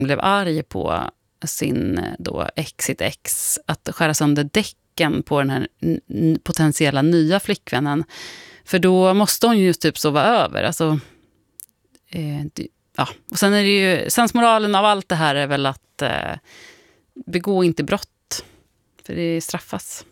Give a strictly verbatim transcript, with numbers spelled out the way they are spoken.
blev arg på sin då ex, sitt ex att skära sönder däcken på den här n- potentiella nya flickvännen. För då måste hon ju typ sova över. Alltså, eh, det, ja. Och sen är det ju, sensmoralen av allt det här är väl att eh, begå inte brott. För det straffas.